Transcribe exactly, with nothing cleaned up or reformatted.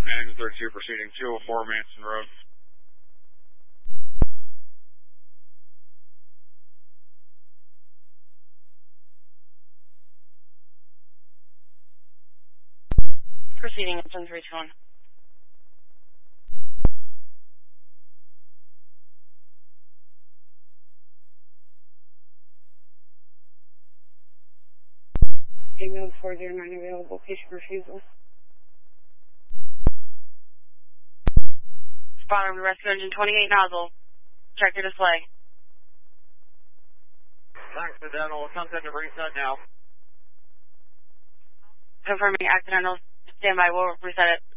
Engine thirty-two proceeding two oh four Manson Road. Proceeding engine three two one. Ambulance four zero nine available, patient refusal. Bottom of rescue engine twenty-eight nozzle. Check your display. Accidental, contact to reset now. Confirming accidental. Stand by, we'll reset it.